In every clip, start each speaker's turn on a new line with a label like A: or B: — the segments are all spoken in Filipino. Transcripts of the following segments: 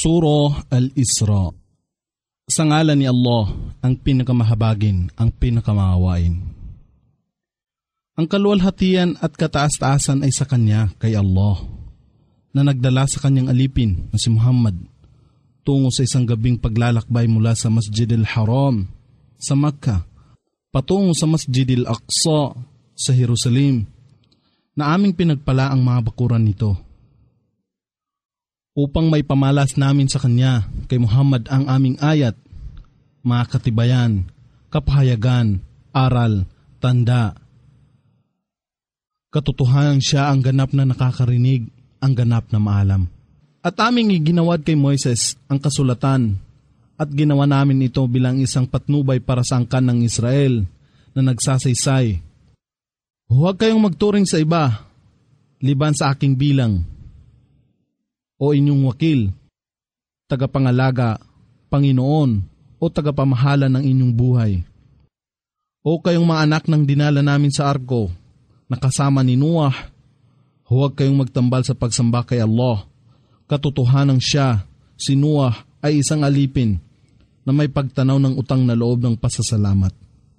A: Surah Al-Isra. Sa ngalan ni Allah, ang pinakamahabagin, ang pinakamaawain. Ang kaluwalhatian at kataas-taasan ay sa Kanya, kay Allah, na nagdala sa Kanyang alipin na si Muhammad tungo sa isang gabing paglalakbay mula sa Masjid al-Haram sa Makkah patungo sa Masjid al-Aqsa sa Jerusalem, na aming pinagpala ang mga bakuran nito, upang may pamalas namin sa Kanya, kay Muhammad, ang aming ayat, mga katibayan, kapahayagan, aral, tanda. Katotohanan siya ang ganap na nakakarinig, ang ganap na maalam. At aming iginawad kay Moises ang kasulatan, at ginawa namin ito bilang isang patnubay para sa angkan ng Israel na nagsasaysay. Huwag kayong magturing sa iba, liban sa aking bilang, o inyong wakil, tagapangalaga, Panginoon, o tagapamahala ng inyong buhay. O kayong mga anak ng dinala namin sa arko, na kasama ni Noah, huwag kayong magtambal sa pagsamba kay Allah. Katotohanan siya, si Noah, ay isang alipin na may pagtanaw ng utang na loob ng pasasalamat.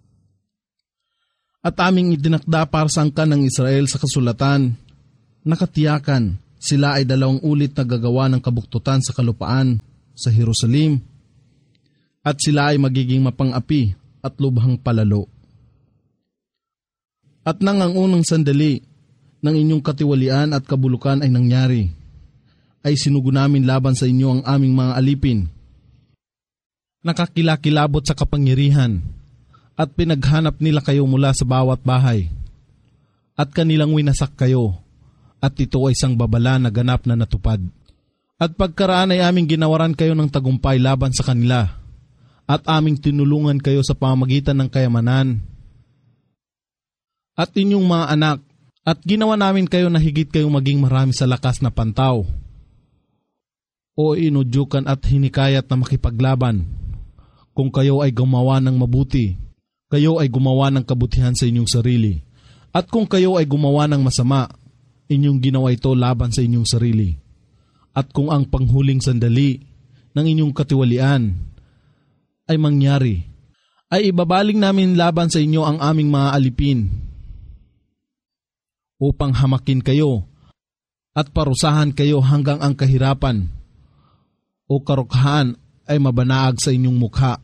A: At aming itinakda para sa angkan ng Israel sa kasulatan, nakatiyakan, sila ay 2 ulit na gagawa ng kabuktutan sa kalupaan sa Jerusalem, at sila ay magiging mapang-api at lubhang palalo. At nang ang unang sandali ng inyong katiwalian at kabulukan ay nangyari, ay sinugo namin laban sa inyo ang aming mga alipin. Nakakilakilabot sa kapangyarihan, at pinaghanap nila kayo mula sa bawat bahay, at kanilang winasak kayo, at ito ay isang babala na ganap na natupad. At pagkaraan ay aming ginawaran kayo ng tagumpay laban sa kanila, at aming tinulungan kayo sa pamamagitan ng kayamanan at inyong mga anak, at ginawa namin kayo na higit kayong maging marami sa lakas na pantaw, o inudyukan at hinikayat na makipaglaban. Kung kayo ay gumawa ng mabuti, kayo ay gumawa ng kabutihan sa inyong sarili, at kung kayo ay gumawa ng masama, inyong ginawa ito laban sa inyong sarili. At kung ang panghuling sandali ng inyong katiwalian ay mangyari, ay ibabaling namin laban sa inyo ang aming mga alipin, upang hamakin kayo at parusahan kayo hanggang ang kahirapan o karukhaan ay mabanaag sa inyong mukha.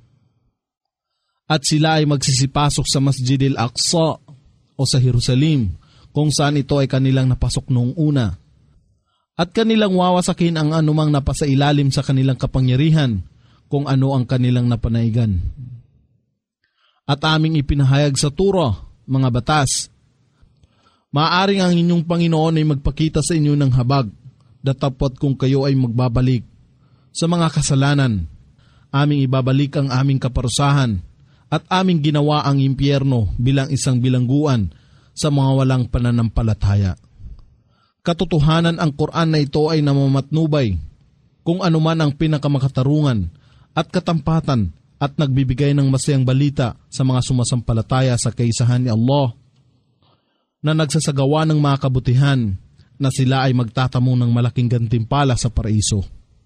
A: At sila ay magsisipasok sa Masjid al-Aqsa o sa Jerusalem, kung saan ito ay kanilang napasok noong una. At kanilang wawasakin ang anumang napasailalim sa kanilang kapangyarihan, kung ano ang kanilang napanaigan. At aming ipinahayag sa Torah, mga batas, maaaring ang inyong Panginoon ay magpakita sa inyo ng habag, datapwat kung kayo ay magbabalik sa mga kasalanan, aming ibabalik ang aming kaparusahan, at aming ginawa ang impyerno bilang isang bilangguan sa mga walang pananampalataya. Katotohanan, ang Quran na ito ay namamatnubay kung anuman ang pinakamakatarungan at katampatan, at nagbibigay ng masayang balita sa mga sumasampalataya sa kaisahan ni Allah, na nagsasagawa ng mga kabutihan, na sila ay magtatamo ng malaking gantimpala sa paraiso.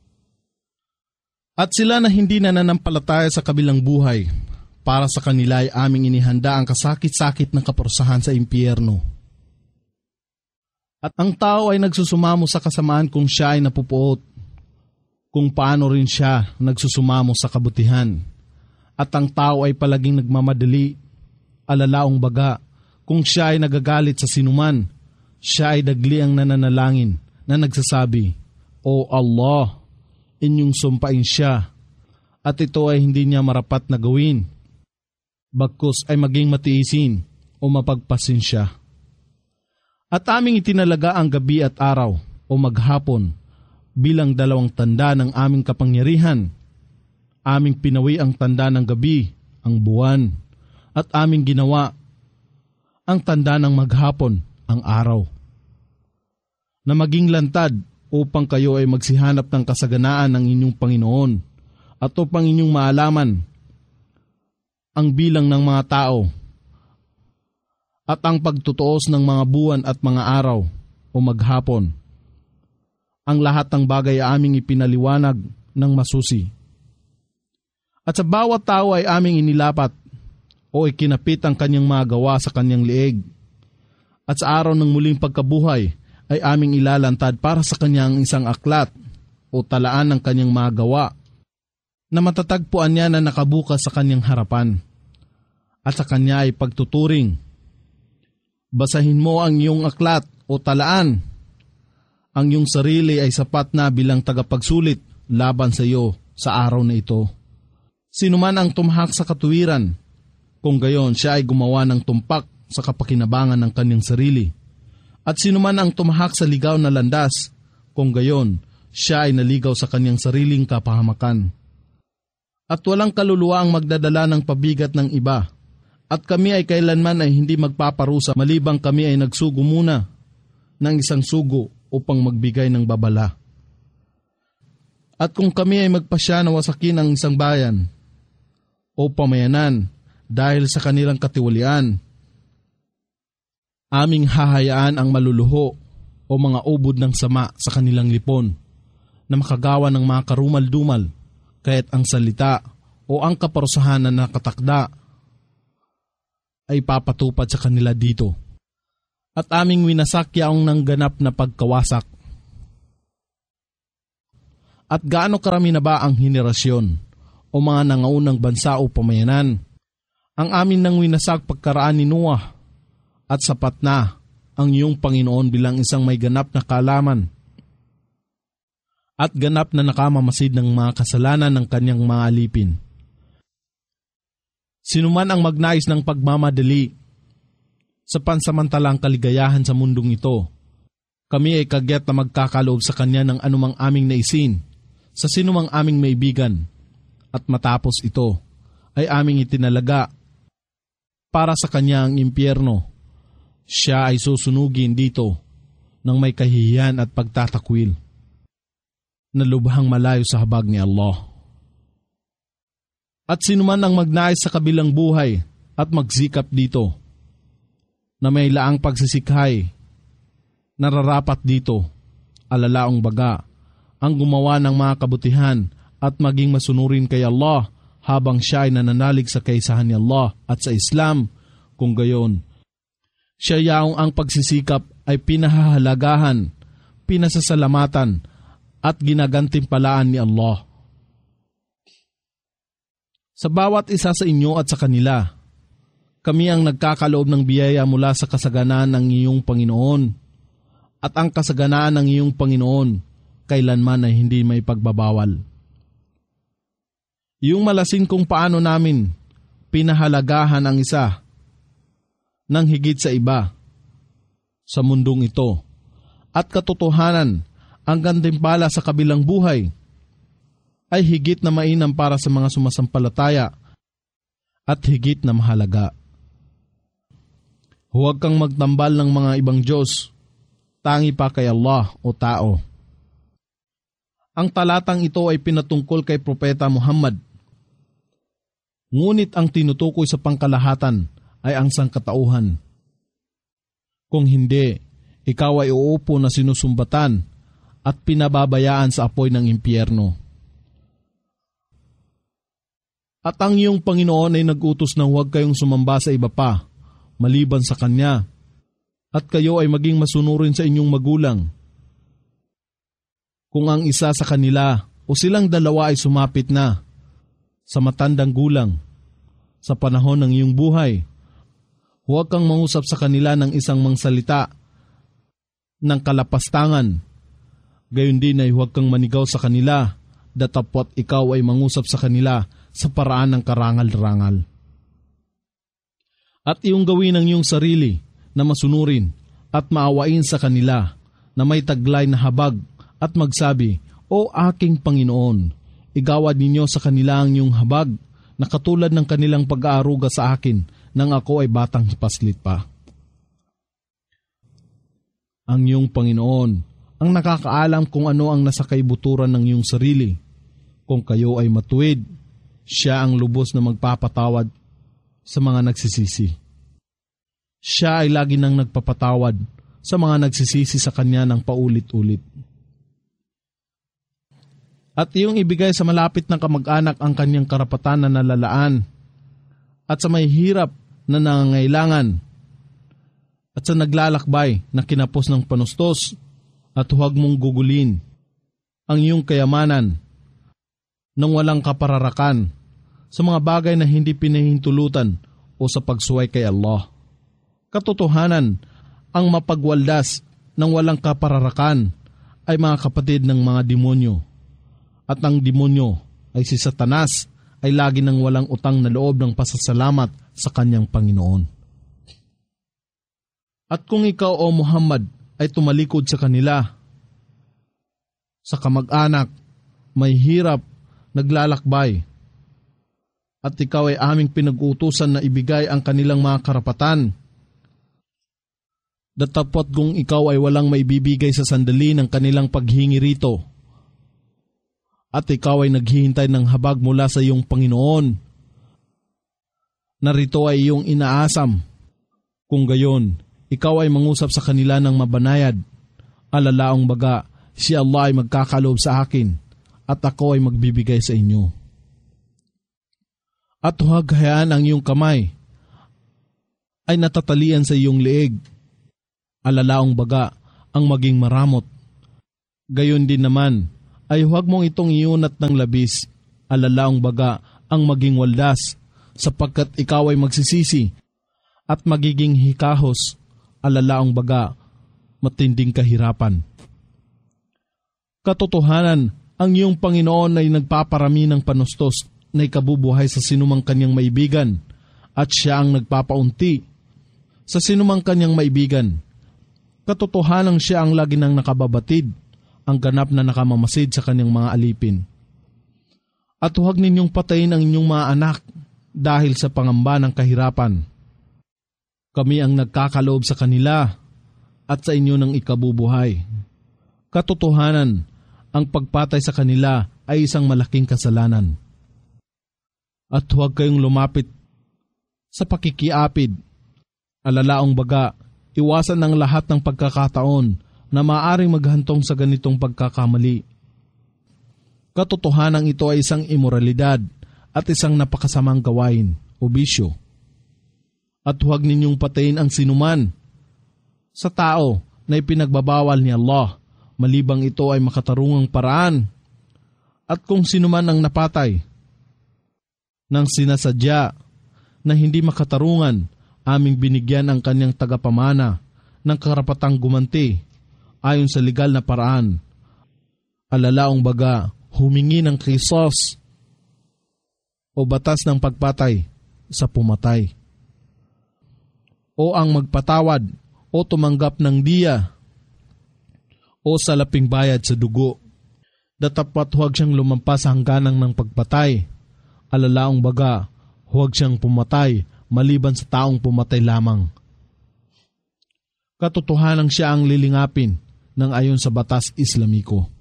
A: At sila na hindi nananampalataya sa kabilang buhay, para sa kanila ay aming inihanda ang kasakit-sakit ng kaparusahan sa impyerno. At ang tao ay nagsusumamo sa kasamaan kung siya ay napupuot, kung paano rin siya nagsusumamo sa kabutihan. At ang tao ay palaging nagmamadali, alalaong baga, kung siya ay nagagalit sa sinuman, siya ay dagli ang nananalangin na nagsasabi, O Allah, inyong sumpain siya, at ito ay hindi niya marapat na gawin, bagkus ay maging matiisin o mapagpasin siya. At aming itinalaga ang gabi at araw o maghapon bilang 2 tanda ng aming kapangyarihan. Aming pinawi ang tanda ng gabi, ang buwan, at aming ginawa ang tanda ng maghapon, ang araw, na maging lantad upang kayo ay magsihanap ng kasaganaan ng inyong Panginoon, at upang inyong maalaman ang bilang ng mga tao at ang pagtutuos ng mga buwan at mga araw o maghapon, Ang lahat ng bagay ay aming ipinaliwanag ng masusi. At sa bawat tao ay aming inilapat o ikinapit ang kanyang mga gawa sa kanyang liig. At sa araw ng muling pagkabuhay ay aming ilalantad para sa kanyang isang aklat o talaan ng kanyang mga gawa na matatagpuan niya na nakabukas sa kanyang harapan. At sa kanya ay pagtuturing. Basahin mo ang iyong aklat o talaan. Ang iyong sarili ay sapat na bilang tagapagsulit laban sa iyo sa araw na ito. Sino man ang tumahak sa katuwiran, kung gayon siya ay gumawa ng tumpak sa kapakinabangan ng kanyang sarili. At sino man ang tumahak sa ligaw na landas, kung gayon siya ay naligaw sa kanyang sariling kapahamakan. At walang kaluluwa ang magdadala ng pabigat ng iba. At kami ay kailanman ay hindi magpaparusa malibang kami ay nagsugo muna ng isang sugo upang magbigay ng babala. At kung kami ay magpasya na wasakin ang isang bayan o pamayanan dahil sa kanilang katiwalian, aming hahayaan ang maluluho o mga ubod ng sama sa kanilang lipon na makagawa ng mga karumal-dumal kaya't ang salita o ang kaparusahan na nakatakda ay papatupad sa kanila dito. At aming winasak yaong nangganap na pagkawasak. At gaano karami na ba ang henerasyon o mga nangaunang bansa o pamayanan? Ang amin nang winasak pagkaraan ni Noah at sapat na ang iyong Panginoon bilang isang may ganap na kaalaman at ganap na nakamamasid ng mga kasalanan ng kanyang mga alipin. Sino man ang magnais ng pagmamadali sa pansamantalang kaligayahan sa mundong ito, kami ay kagyat na magkakaloob sa kanya ng anumang aming naisin sa sinumang aming maibigan at matapos ito ay aming itinalaga para sa kanya ang impyerno. Siya ay susunugin dito ng may kahihiyan at pagtatakwil na lubhang malayo sa habag ni Allah. At sinuman ang magnais sa kabilang buhay at magsikap dito na may laang pagsisikhay, nararapat dito, alalaong baga, ang gumawa ng mga kabutihan at maging masunurin kay Allah habang siya ay nananalig sa kaisahan ni Allah at sa Islam, kung gayon. Siya yaong ang pagsisikap ay pinahahalagahan, pinasasalamatan at ginagantimpalaan ni Allah. Sa bawat isa sa inyo at sa kanila, kami ang nagkakaloob ng biyaya mula sa kasaganaan ng iyong Panginoon. At ang kasaganaan ng iyong Panginoon kailanman ay hindi may pagbabawal. Yung malasin kung paano namin pinahalagahan ang isa ng higit sa iba sa mundong ito. At katotohanan, ang gantimpala sa kabilang buhay ay higit na mainam para sa mga sumasampalataya at higit na mahalaga. Huwag kang magtambal ng mga ibang Diyos, tangi pa kay Allah o tao. Ang talatang ito ay pinatungkol kay Propeta Muhammad. Ngunit ang tinutukoy sa pangkalahatan ay ang sangkatauhan. Kung hindi, ikaw ay uupo na sinusumbatan at pinababayaan sa apoy ng impyerno. At ang iyong Panginoon ay nag-utos na huwag kayong sumamba sa iba pa, maliban sa Kanya, at kayo ay maging masunurin sa inyong magulang. Kung ang isa sa kanila o silang dalawa ay sumapit na sa matandang gulang sa panahon ng iyong buhay, huwag kang mangusap sa kanila ng isang mangsalita ng kalapastangan. Gayon din ay huwag kang manigaw sa kanila, datapwat ikaw ay mangusap sa kanila sa paraan ng karangal-rangal. At iyong gawin ang iyong sarili na masunurin at maawain sa kanila na may taglay na habag at magsabi, O aking Panginoon, igawad ninyo sa kanila ang iyong habag na katulad ng kanilang pag-aaruga sa akin nang ako ay batang paslit pa. Ang iyong Panginoon ang nakakaalam kung ano ang nasa kaibuturan ng iyong sarili. Kung kayo ay matuwid, siya ang lubos na magpapatawad sa mga nagsisisi. Siya ay lagi nang nagpapatawad sa mga nagsisisi sa kanya ng paulit-ulit. At iyong ibigay sa malapit na kamag-anak ang kanyang karapatan na nalalaan, at sa may hirap na nangangailangan, at sa naglalakbay na kinapos ng panustos, at huwag mong gugulin ang iyong kayamanan nang walang kapararakan sa mga bagay na hindi pinahintulutan o sa pagsuway kay Allah. Katotohanan, ang mapagwaldas ng walang kapararakan ay mga kapatid ng mga demonyo. At ang demonyo ay si Satanas ay lagi nang walang utang na loob ng pasasalamat sa kanyang Panginoon. At kung ikaw o Muhammad ay tumalikod sa kanila, sa kamag-anak, may hirap, naglalakbay, at ikaw ay aming pinag-uutusan na ibigay ang kanilang mga karapatan, datapot kung ikaw ay walang maibibigay sa sandali ng kanilang paghingi rito, at ikaw ay naghihintay ng habag mula sa iyong Panginoon, narito ay iyong inaasam. Kung gayon, ikaw ay mangusap sa kanila ng mabanayad, alalaong baga, si Allah ay magkakaloob sa akin, at ako ay magbibigay sa inyo. At huwag hayaan ang iyong kamay ay natatalian sa iyong leeg, alalaong baga ang maging maramot. Gayon din naman ay huwag mong itong iunat ng labis, alalaong baga ang maging waldas, sapagkat ikaw ay magsisisi at magiging hikahos, alalaong baga matinding kahirapan. Katotohanan, ang iyong Panginoon ay nagpaparami ng panustos na ikabubuhay sa sinumang kanyang maibigan, at siya ang nagpapaunti sa sinumang kanyang maibigan. Katotohanan, siya ang lagi nang nakababatid, ang ganap na nakamamasid sa kanyang mga alipin. At huwag ninyong patayin ang inyong mga anak dahil sa pangamba ng kahirapan. Kami ang nagkakaloob sa kanila at sa inyo ng ikabubuhay. Katotohanan, ang pagpatay sa kanila ay isang malaking kasalanan. At huwag kayong lumapit sa pakikiapid, alalaong baga, iwasan ang lahat ng pagkakataon na maaaring maghantong sa ganitong pagkakamali. Katotohanan, ito ay isang imoralidad at isang napakasamang gawain o bisyo. At huwag ninyong patayin ang sinuman sa tao na ipinagbabawal ni Allah, malibang ito ay makatarungang paraan. At kung sinuman ang napatay nang sinasadya na hindi makatarungan, aming binigyan ang kanyang tagapamana ng karapatang gumanti ayon sa legal na paraan. Alalaong baga, humingi ng qisas o batas ng pagpatay sa pumatay, o ang magpatawad o tumanggap ng diya o salaping bayad sa dugo. Datapat huwag siyang lumampas sa hangganang ng pagpatay. Alalaong baga, huwag siyang pumatay maliban sa taong pumatay lamang. Katotohanan, siya ang lilingapin ng ayon sa batas Islamiko.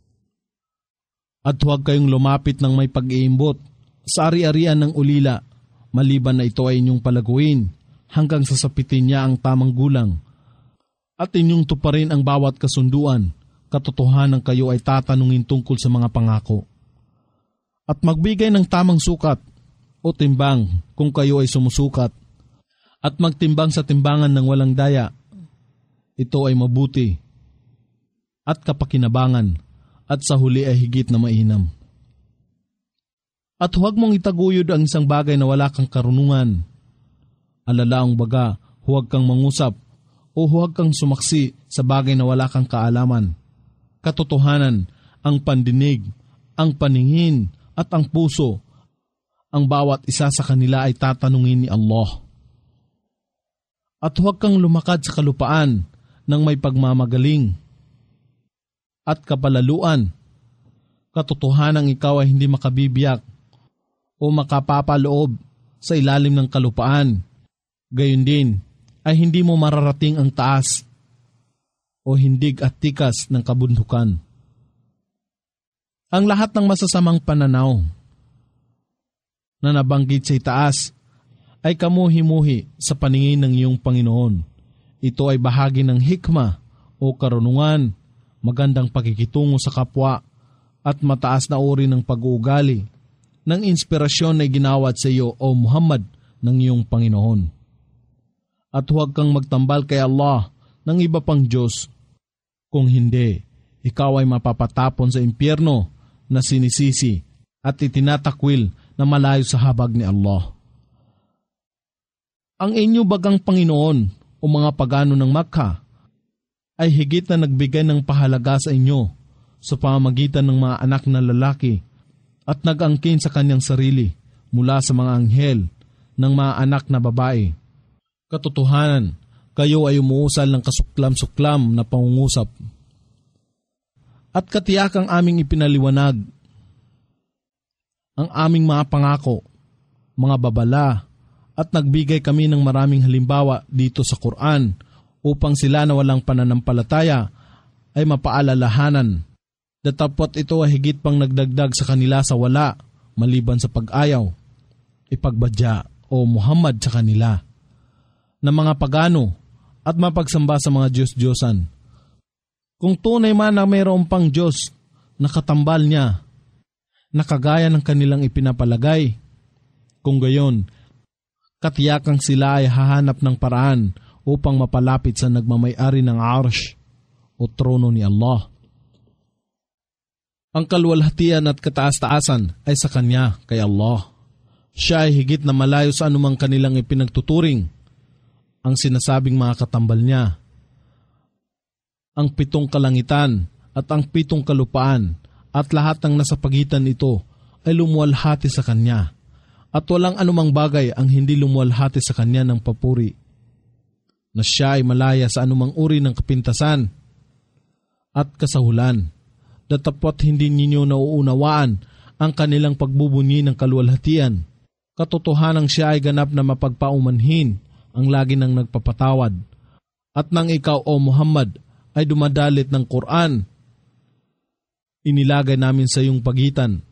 A: At huwag kayong lumapit ng may pag-iimbot sa ari-arian ng ulila, maliban na ito ay inyong palaguin hanggang sasapitin niya ang tamang gulang, at inyong tuparin ang bawat kasunduan. Katotohanan, kayo ay tatanungin tungkol sa mga pangako. At magbigay ng tamang sukat o timbang kung kayo ay sumusukat, at magtimbang sa timbangan ng walang daya. Ito ay mabuti at kapakinabangan, at sa huli ay higit na mainam. At huwag mong itaguyod ang isang bagay na wala kang karunungan. Alalaong baga, huwag kang mangusap o huwag kang sumaksi sa bagay na wala kang kaalaman. Katotohanan, ang pandinig, ang paningin at ang puso, ang bawat isa sa kanila ay tatanungin ni Allah. At huwag kang lumakad sa kalupaan ng may pagmamagaling at kapalaluan. Katotohanan, ikaw ay hindi makabibiyak o makapapaloob sa ilalim ng kalupaan. Gayon din ay hindi mo mararating ang taas o hindig at tikas ng kabundukan. Ang lahat ng masasamang pananaw na nabanggit sa itaas ay kamuhi-muhi sa paningin ng iyong Panginoon. Ito ay bahagi ng hikma o karunungan, magandang pakikitungo sa kapwa, at mataas na uri ng pag-uugali ng inspirasyon na ginawat sa iyo, O Muhammad, ng iyong Panginoon. At huwag kang magtambal kay Allah ng iba pang Diyos. Kung hindi, ikaw ay mapapatapon sa impyerno na sinisisi at itinatakwil na malayo sa habag ni Allah. Ang inyo bagang Panginoon o mga pagano ng Makkah ay higit na nagbigay ng pahalaga sa inyo sa pamamagitan ng mga anak na lalaki at nag-angkin sa kanyang sarili mula sa mga anghel ng mga anak na babae. Katotohanan, kayo ay umuusal ng kasuklam-suklam na pangungusap. At katiyakang aming ipinaliwanag ang aming mga pangako, mga babala, at nagbigay kami ng maraming halimbawa dito sa Quran upang sila na walang pananampalataya ay mapaalalahanan. Datapot ito ay higit pang nagdagdag sa kanila sa wala, maliban sa pag-ayaw, ipagbadya o Muhammad sa kanila, na mga pagano at mapagsamba sa mga Diyos-Diyosan. Kung tunay man na mayroon pang Diyos na katambal niya, nakagaya ng kanilang ipinapalagay, kung gayon, katiyakang sila ay hahanap ng paraan upang mapalapit sa nagmamay-ari ng arsh o trono ni Allah. Ang kaluwalhatian at kataas-taasan ay sa Kanya, kay Allah. Siya ay higit na malayo sa anumang kanilang ipinagtuturing ang sinasabing mga katambal niya. Ang 7 kalangitan at ang 7 kalupaan at lahat ng nasa pagitan nito ay lumuwalhati sa Kanya. At walang anumang bagay ang hindi lumuwalhati sa Kanya ng papuri, na siya ay malaya sa anumang uri ng kapintasan at kasahulan. Datapot hindi ninyo nauunawaan ang kanilang pagbubunyi ng kaluwalhatian. Katotohanang siya ay ganap na mapagpaumanhin ang lagi nang nagpapatawad. At nang ikaw, O Muhammad, ay dumadalit ng Quran, inilagay namin sa iyong pagitan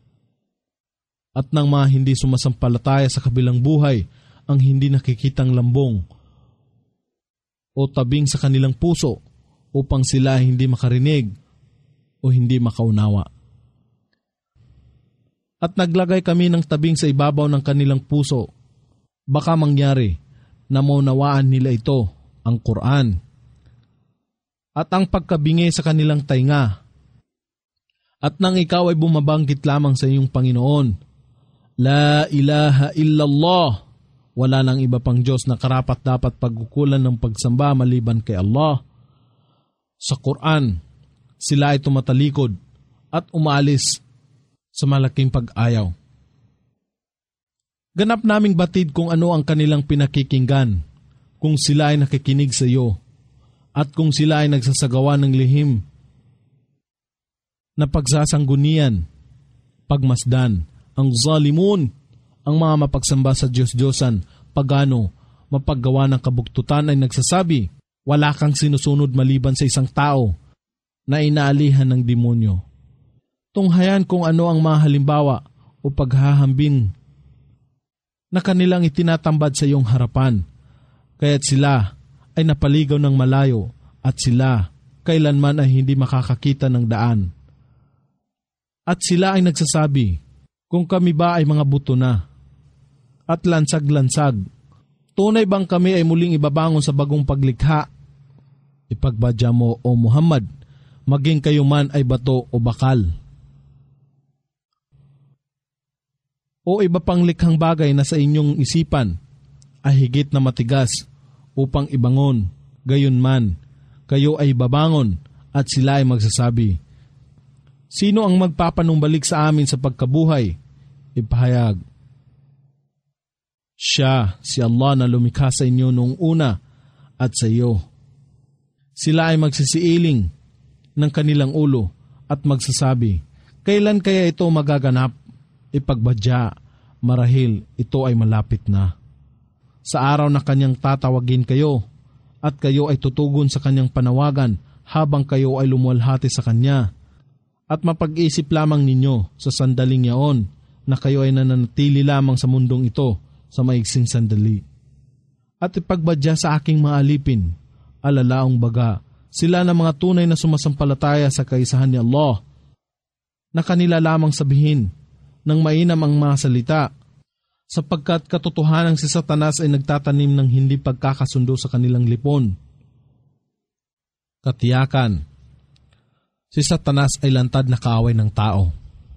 A: at ng mga hindi sumasampalataya sa kabilang buhay ang hindi nakikitang lambong o tabing sa kanilang puso upang sila hindi makarinig o hindi makaunawa. At naglagay kami ng tabing sa ibabaw ng kanilang puso. Baka mangyari na maunawaan nila ito, ang Quran, at ang pagkabingi sa kanilang tainga. At nang ikaw ay bumabanggit lamang sa iyong Panginoon, La ilaha illallah, wala nang iba pang Diyos na karapat dapat pagkukulan ng pagsamba maliban kay Allah. Sa Quran, sila ay tumatalikod at umaalis sa malaking pag-ayaw. Ganap naming batid kung ano ang kanilang pinakikinggan, kung sila ay nakikinig sa iyo, at kung sila ay nagsasagawa ng lihim na pagsasanggunian, pagmasdan, ang zalimun, ang mga mapagsamba sa Diyos-Diyosan, pagano, mapaggawa ng kabuktutan ay nagsasabi, wala kang sinusunod maliban sa isang tao na inaalihan ng demonyo. Tunghayan kung ano ang mga halimbawa o paghahambing na kanilang itinatambad sa iyong harapan, kaya't sila ay napaligaw ng malayo at sila kailanman ay hindi makakakita ng daan. At sila ay nagsasabi, kung kami ba ay mga buto na at lansag-lansag, tunay bang kami ay muling ibabangon sa bagong paglikha? Ipagbadya mo, O Muhammad, maging kayo man ay bato o bakal, o iba pang likhang bagay na sa inyong isipan ay higit na matigas upang ibangon, gayon man, kayo ay babangon at sila ay magsasabi, sino ang magpapanumbalik sa amin sa pagkabuhay? Ipahayag, siya, si Allah na lumikha sa inyo noong una at sa iyo. Sila ay magsisiiling ng kanilang ulo at magsasabi, kailan kaya ito magaganap? Ipagbadya, marahil ito ay malapit na. Sa araw na kanyang tatawagin kayo at kayo ay tutugon sa kanyang panawagan habang kayo ay lumuwalhati sa kanya. At mapag-isip lamang ninyo sa sandaling yaon na kayo ay nananatili lamang sa mundong ito sa maigsing sandali. At ipagbadya sa aking mga alipin, alalaong baga, sila na mga tunay na sumasampalataya sa kaisahan ni Allah na kanila lamang sabihin ng mainam ang mga salita, sapagkat katotohanan si Satanas ay nagtatanim ng hindi pagkakasundo sa kanilang lipon. Katiyakan, si Satanas ay lantad na kaaway ng tao.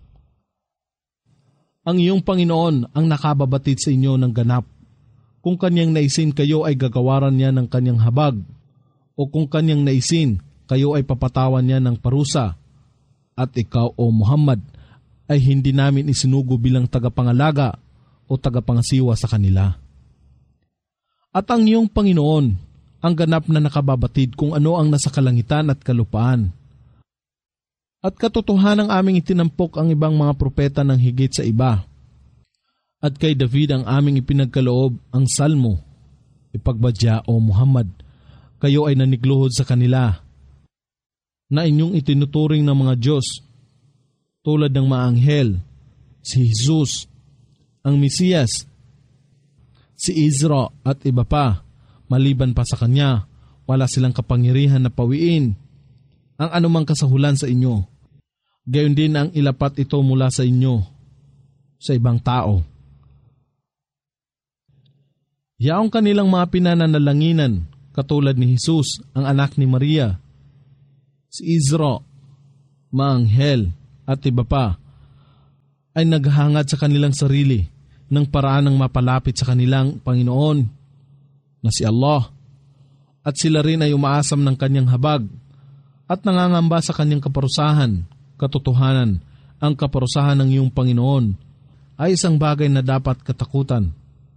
A: Ang iyong Panginoon ang nakababatid sa inyo ng ganap. Kung kanyang naisin, kayo ay gagawaran niya ng kanyang habag, o kung kanyang naisin, kayo ay papatawan niya ng parusa. At ikaw, O Muhammad, ay hindi namin isinugo bilang tagapangalaga o tagapangasiwa sa kanila. At ang iyong Panginoon ang ganap na nakababatid kung ano ang nasa kalangitan at kalupaan. At katotohanan aming itinampok ang ibang mga propeta ng higit sa iba. At kay David ang aming ipinagkaloob ang salmo. Ipagbadya, O Muhammad, kayo ay nanigluhod sa kanila, na inyong itinuturing ng mga Diyos, tulad ng mga anghel, si Jesus, ang Mesiyas, si Izra at iba pa. Maliban pa sa kanya, wala silang kapangyarihan na pawiin ang anumang kasahulan sa inyo. Gayon din ang ilapat ito mula sa inyo sa ibang tao. Yaong kanilang mga pinananalanginan, katulad ni Jesus, ang anak ni Maria, si Izra, mga anghel at iba pa, ay naghahangad sa kanilang sarili ng paraan ng mapalapit sa kanilang Panginoon na si Allah, at sila rin ay umaasam ng kanyang habag at nangangamba sa kanyang kaparusahan. Katotohanan, ang kaparusahan ng iyong Panginoon ay isang bagay na dapat katakutan.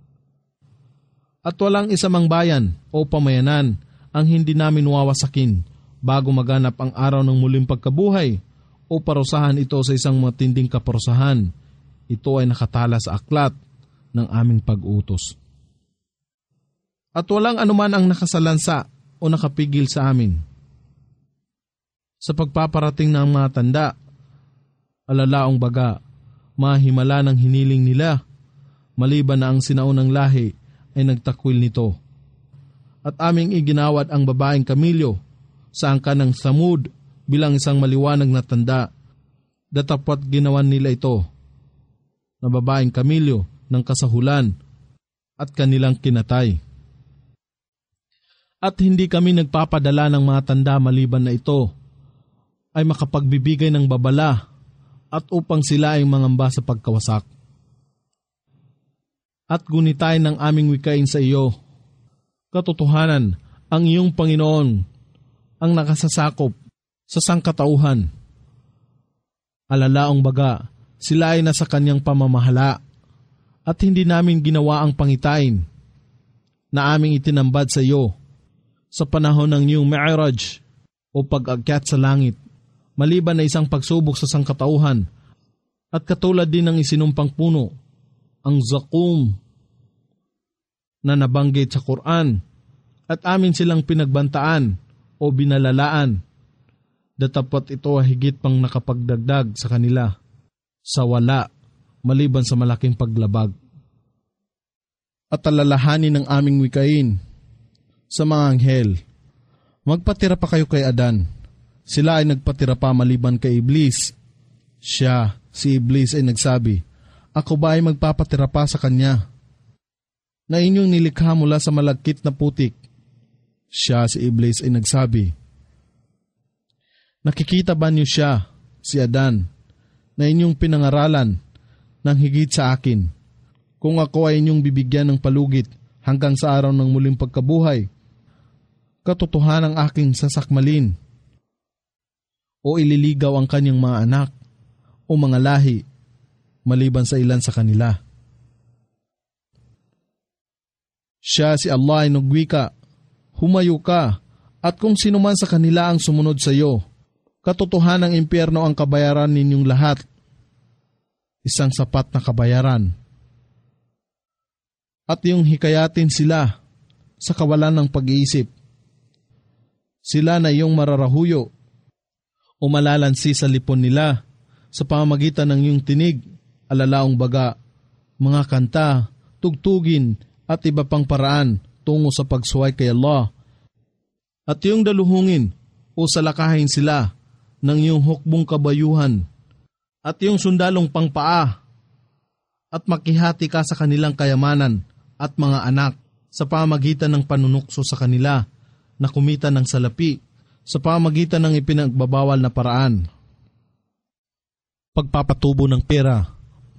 A: At walang isa mang bayan o pamayanan ang hindi namin wawasakin bago maganap ang araw ng muling pagkabuhay o parusahan ito sa isang matinding kaparusahan. Ito ay nakatala sa aklat ng aming pag-utos. At walang anuman ang nakasalansa o nakapigil sa amin sa pagpaparating ng mga tanda, alalaong baga, mahimala ng hiniling nila, maliban na ang sinaunang lahi ay nagtakwil nito. At aming iginawad ang babaeng Kamilyo sa angka ng Thamud bilang isang maliwanag na tanda, datapwat ginawan nila ito na babaeng Kamilyo ng kasahulan at kanilang kinatay. At hindi kami nagpapadala ng mga tanda maliban na ito ay makapagbibigay ng babala at upang sila ay mangamba sa pagkawasak. At gunitay ng aming wikain sa iyo, katotohanan, ang iyong Panginoon ang nakasasakop sa sangkatauhan. Alalaong baga, sila ay nasa kanyang pamamahala at hindi namin ginawa ang pangitain na aming itinambad sa iyo sa panahon ng iyong Mi'raj o pag-akyat sa langit, maliban na isang pagsubok sa sangkatauhan, at katulad din ng isinumpang puno, ang Zakum, na nabanggit sa Quran, at amin silang pinagbantaan o binalalaan, datapwat ito ay higit pang nakapagdagdag sa kanila, sa wala, maliban sa malaking paglabag. At alalahanin ng aming wikain sa mga anghel, magpatira pa kayo kay Adan. Sila ay nagpatira pa maliban kay Iblis. Siya, si Iblis ay nagsabi, ako ba ay magpapatira pa sa kanya, na inyong nilikha mula sa malagkit na putik? Siya, si Iblis ay nagsabi, nakikita ba niyo siya, si Adan, na inyong pinangaralan ng higit sa akin? Kung ako ay inyong bibigyan ng palugit hanggang sa araw ng muling pagkabuhay, katotohanan ang aking sasakmalin, o ililigaw ang kanyang mga anak o mga lahi, maliban sa ilan sa kanila. Siya, si Allah, ay nagwika, humayo ka, at kung sino man sa kanila ang sumunod sa iyo, katotohanan ng impyerno ang kabayaran ninyong lahat, isang sapat na kabayaran. At yung hikayatin sila sa kawalan ng pag-iisip, sila na iyong mararahuyo o malalansi sa lipon nila sa pamamagitan ng iyong tinig, alalaong baga, mga kanta, tugtugin at iba pang paraan tungo sa pagsuway kay Allah. At iyong daluhungin o salakahin sila ng iyong hukbong kabayuhan at yung sundalong pangpaa, at makihati ka sa kanilang kayamanan at mga anak sa pamagitan ng panunukso sa kanila na kumita ng salapi sa pamagitan ng ipinagbabawal na paraan. Pagpapatubo ng pera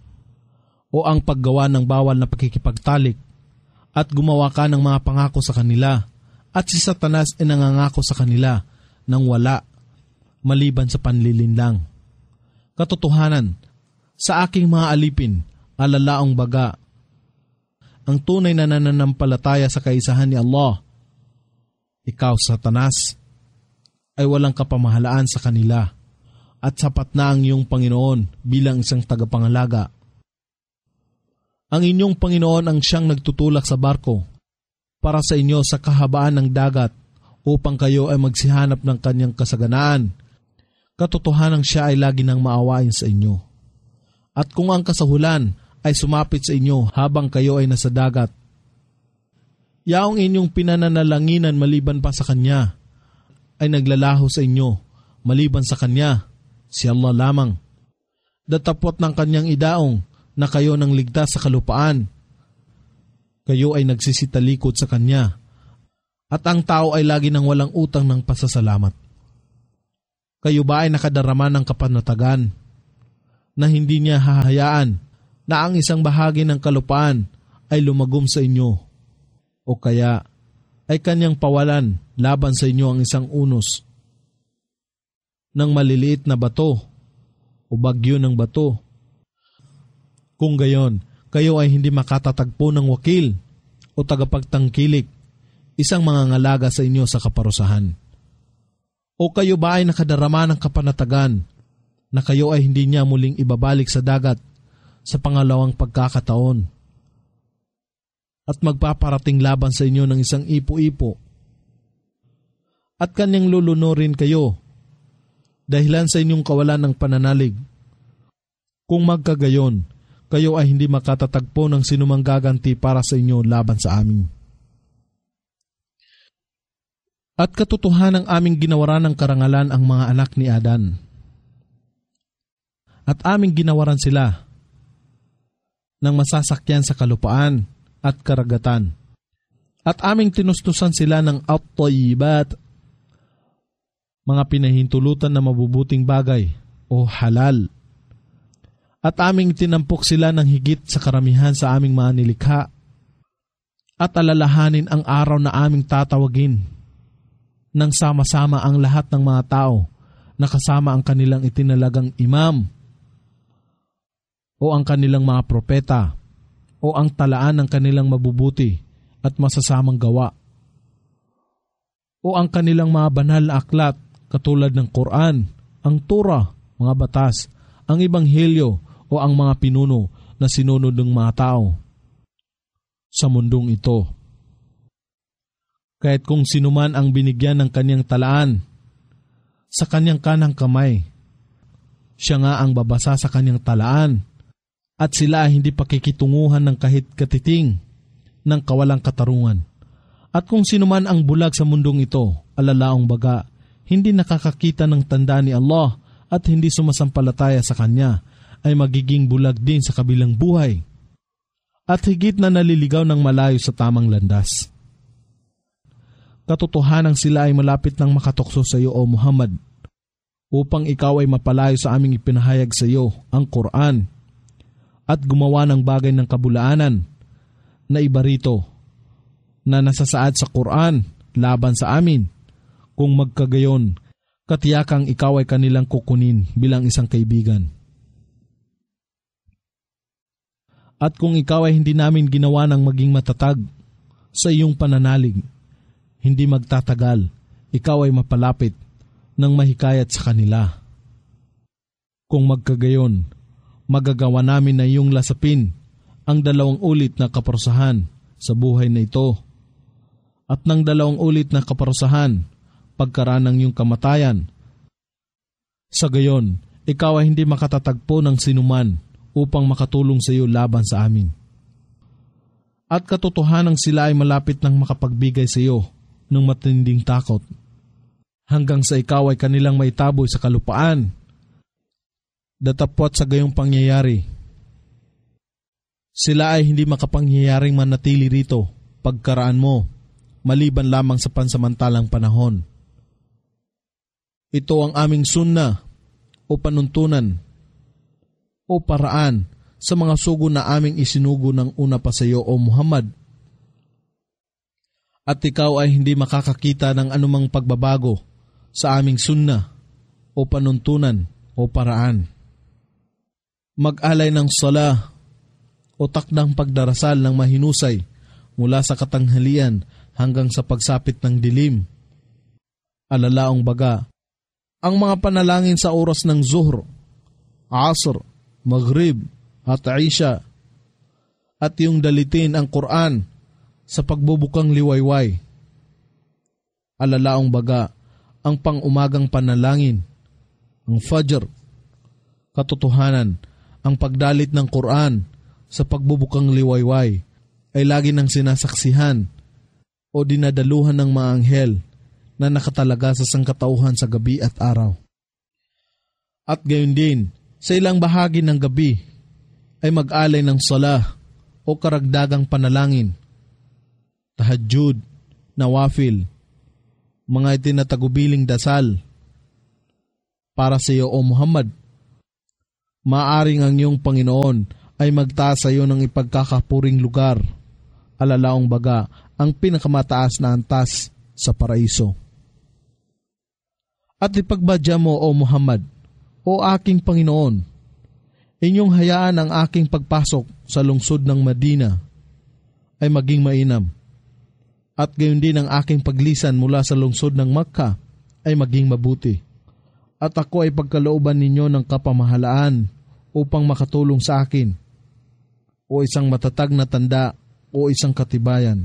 A: o ang paggawa ng bawal na pakikipagtalik at gumawa ka ng mga pangako sa kanila at si Satanas ay nangangako sa kanila ng wala maliban sa panlilinlang. Katotohanan, sa aking mga alipin, alalaong baga, ang tunay na nananampalataya sa kaisahan ni Allah, ikaw, Satanas, ay walang kapamahalaan sa kanila at sapat na ang iyong Panginoon bilang isang tagapangalaga. Ang inyong Panginoon ang siyang nagtutulak sa barko para sa inyo sa kahabaan ng dagat upang kayo ay magsihanap ng kanyang kasaganaan. Katotohanan siya ay lagi nang maawain sa inyo. At kung ang kasahulan ay sumapit sa inyo habang kayo ay nasa dagat, yaong inyong pinananalanginan maliban pa sa Kanya ay naglalaho sa inyo maliban sa Kanya, si Allah lamang. Datapot ng Kanyang idaong na kayo nang ligtas sa kalupaan, kayo ay nagsisitalikod sa Kanya, at ang tao ay lagi nang walang utang ng pasasalamat. Kayo ba ay nakadarama ng kapanatagan na hindi niya hahayaan na ang isang bahagi ng kalupaan ay lumagom sa inyo, o kaya ay kanyang pawalan laban sa inyo ang isang unos ng maliliit na bato o bagyo ng bato? Kung gayon, kayo ay hindi makatatagpo ng wakil o tagapagtangkilik, isang mangangalaga sa inyo sa kaparusahan. O kayo ba ay nakadarama ng kapanatagan na kayo ay hindi niya muling ibabalik sa dagat sa pangalawang pagkakataon at magpaparating laban sa inyo ng isang ipo-ipo at kanyang lulunurin kayo dahilan sa inyong kawalan ng pananalig? Kung magkagayon, kayo ay hindi makatatagpo ng sinumang gaganti para sa inyo laban sa amin. At katotohanan ng aming ginawaran ng karangalan ang mga anak ni Adan. At aming ginawaran sila ng masasakyan sa kalupaan at karagatan. At aming tinustusan sila ng at-tayyibat, mga pinahintulutan na mabubuting bagay o halal. At aming tinampok sila ng higit sa karamihan sa aming mga nilikha. At alalahanin ang araw na aming tatawagin nang sama-sama ang lahat ng mga tao na kasama ang kanilang itinalagang imam o ang kanilang mga propeta o ang talaan ng kanilang mabubuti at masasamang gawa o ang kanilang mga banal na aklat katulad ng Quran, ang Torah, mga batas, ang Ebanghelyo o ang mga pinuno na sinunod ng mga tao sa mundong ito. Kahit kung sinuman ang binigyan ng kanyang talaan sa kanyang kanang kamay, siya nga ang babasa sa kanyang talaan at sila ay hindi pakikitunguhan ng kahit katiting ng kawalang katarungan. At kung sinuman ang bulag sa mundong ito, alalaong baga, hindi nakakakita ng tanda ni Allah at hindi sumasampalataya sa Kanya, ay magiging bulag din sa kabilang buhay at higit na naliligaw ng malayo sa tamang landas. Katotohanang sila ay malapit nang makatokso sa iyo, O Muhammad, upang ikaw ay mapalayo sa aming ipinahayag sa iyo, ang Quran, at gumawa ng bagay ng kabulaanan na iba rito na nasasaad sa Quran laban sa amin. Kung magkagayon, katiyakang ikaw ay kanilang kukunin bilang isang kaibigan. At kung ikaw ay hindi namin ginawa ng maging matatag sa iyong pananalig, hindi magtatagal, ikaw ay mapalapit ng mahikayat sa kanila. Kung magkagayon, magagawa namin na iyong lasapin ang 2 ulit na kaparusahan sa buhay na ito at ng 2 ulit na kaparusahan pagkaraan ng iyong kamatayan. Sa gayon, ikaw ay hindi makatatagpo ng sinuman upang makatulong sa iyo laban sa amin. At katotohanang sila ay malapit nang makapagbigay sa iyo ng matinding takot, hanggang sa ikaw ay kanilang maitaboy sa kalupaan Datapwat sa gayong pangyayari, sila ay hindi makapangyayaring manatili rito pagkaraan mo, maliban lamang sa pansamantalang panahon. Ito ang aming sunna o panuntunan o paraan sa mga sugo na aming isinugo ng una pa sa iyo, O Muhammad. At ikaw ay hindi makakakita ng anumang pagbabago sa aming sunna o panuntunan o paraan. Mag-alay ng sala o takdang pagdarasal ng mahinusay mula sa katanghalian hanggang sa pagsapit ng dilim. Alalaong baga, ang mga panalangin sa oras ng Zuhr, Asr, Maghrib at Isha, at yung dalitin ang Quran sa pagbubukang liwayway. Alalaong baga, ang pang-umagang panalangin, ang Fajr, katotohanan, ang pagdalit ng Quran sa pagbubukang liwayway ay lagi nang sinasaksihan o dinadaluhan ng mga anghel na nakatalaga sa sangkatauhan sa gabi at araw. At gayon din, sa ilang bahagi ng gabi ay mag-alay ng salah o karagdagang panalangin, tahajjud, nawafil, mga itinatagubiling dasal para sa iyo, O Muhammad. Maaring ang iyong Panginoon ay magtaas sa iyo ng ipagkakapuring lugar, alalaong baga ang pinakamataas na antas sa paraiso. At ipagbadya mo, O Muhammad, O aking Panginoon, inyong hayaan ang aking pagpasok sa lungsod ng Madina ay maging mainam, at gayon din ang aking paglisan mula sa lungsod ng Makkah ay maging mabuti. At ako ay pagkalooban ninyo ng kapamahalaan upang makatulong sa akin, o isang matatag na tanda o isang katibayan.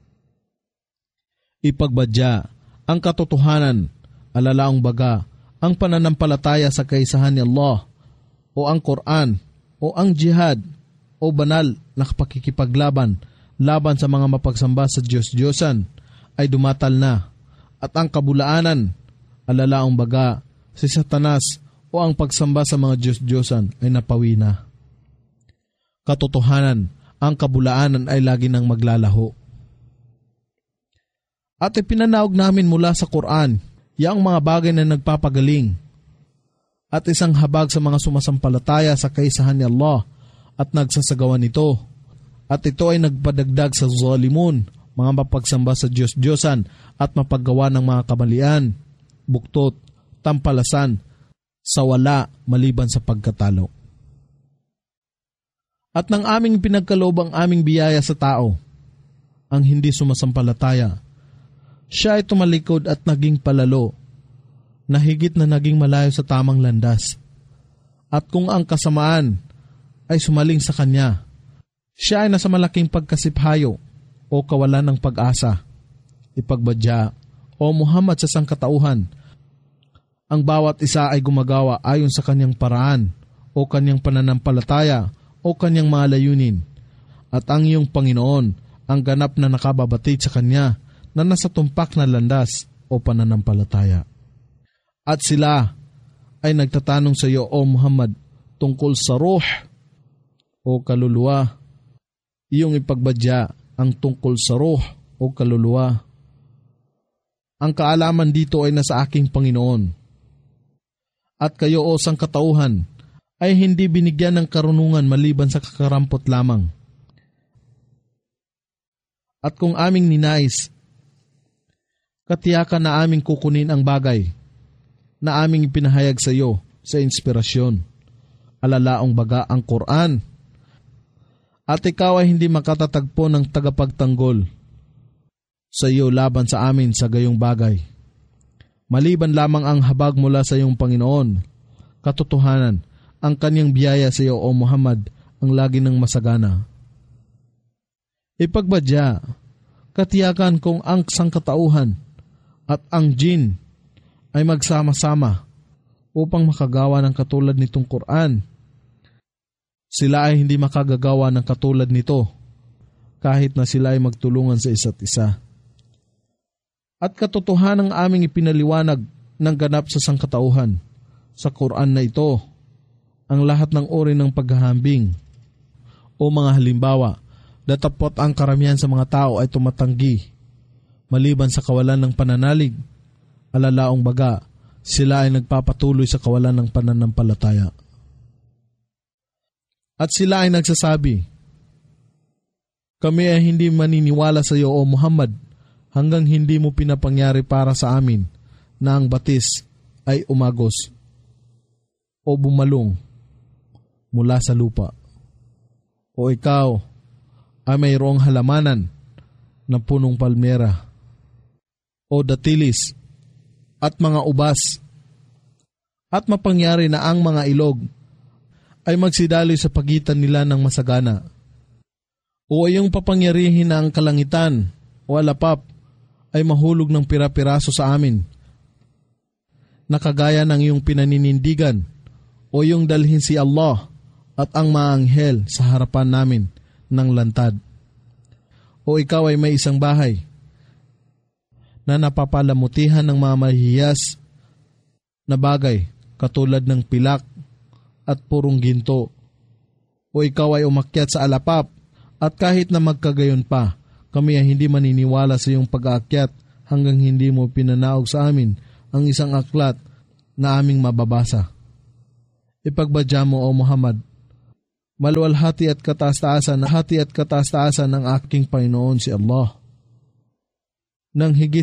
A: Ipagbadya ang katotohanan, alalaong baga, ang pananampalataya sa kaisahan ni Allah, o ang Quran, o ang jihad, o banal na pakikipaglaban laban sa mga mapagsamba sa Diyos-Diyosan ay dumatal na, at ang kabulaanan, alalaong baga, si Satanas o ang pagsamba sa mga Diyos-Diyosan ay napawi na. Katotohanan, ang kabulaanan ay lagi nang maglalaho. At ipinanaog namin mula sa Quran, yang mga bagay na nagpapagaling, at isang habag sa mga sumasampalataya sa kaisahan ni Allah at nagsasagawa nito. At ito ay nagpadagdag sa zalimun, mga mapagsamba sa Diyos-Diyosan at mapaggawa ng mga kamalian, buktot, tampalasan, sa wala maliban sa pagkatalo. At nang aming pinagkaloob ang aming biyaya sa tao, ang hindi sumasampalataya, siya ay tumalikod at naging palalo, na higit na naging malayo sa tamang landas. At kung ang kasamaan ay sumaling sa kanya, siya ay nasa malaking pagkasiphayo o kawalan ng pag-asa. Ipagbadya, O Muhammad, sa sangkatauhan, ang bawat isa ay gumagawa ayon sa kanyang paraan o kanyang pananampalataya o kanyang mga layunin. At ang iyong Panginoon ang ganap na nakababatid sa kanya na nasa tumpak na landas o pananampalataya. At sila ay nagtatanong sa iyo, O Muhammad, tungkol sa ruh o kaluluwa. Iyong ipagbadya ang tungkol sa ruh o kaluluwa. Ang kaalaman dito ay nasa aking Panginoon. At kayo, O sangkatauhan, ay hindi binigyan ng karunungan maliban sa kakarampot lamang. At kung aming ninais, katiyakan na aming kukunin ang bagay na aming ipinahayag sa iyo sa inspirasyon, alalaong baga ang Quran. At ikaw ay hindi makatatagpo ng tagapagtanggol sa iyo laban sa amin sa gayong bagay, maliban lamang ang habag mula sa iyong Panginoon. Katotohanan, ang kanyang biyaya sa iyo, O Muhammad, ang lagi ng masagana. Ipagbadya, katiyakan kung ang sangkatauhan at ang jin ay magsama-sama upang makagawa ng katulad nitong Quran, sila ay hindi makagagawa ng katulad nito kahit na sila ay magtulungan sa isa't isa. At katotohanan ang aming ipinaliwanag ng ganap sa sangkatauhan sa Quran na ito ang lahat ng uri ng paghahambing o mga halimbawa, datapot ang karamihan sa mga tao ay tumatanggi. Maliban sa kawalan ng pananalig, alalaong baga, sila ay nagpapatuloy sa kawalan ng pananampalataya. At sila ay nagsasabi, kami ay hindi maniniwala sa iyo o Muhammad hanggang hindi mo pinapangyari para sa amin na ang batis ay umagos o bumalong mula sa lupa. O ikaw ay mayroong halamanan na punong palmera o datilis at mga ubas at mapangyari na ang mga ilog ay magsidaloy sa pagitan nila ng masagana. O iyong papangyarihin na ang kalangitan o alapap ay mahulog ng pira-piraso sa amin na kagaya ng iyong pinaninindigan o iyong dalhin si Allah at ang mga anghel sa harapan namin ng lantad. O ikaw ay may isang bahay na napapalamutihan ng mga mahihiyas na bagay katulad ng pilak at purong ginto. O ikaw ay umakyat sa alapap at kahit na magkagayon pa, kami ay hindi maniniwala sa iyong pag-aakyat hanggang hindi mo pinanaog sa amin ang isang aklat na aming mababasa. Ipagbadya mo o Muhammad, maluwalhati at kataas-taasan ng aking Panginoon si Allah. Nang higit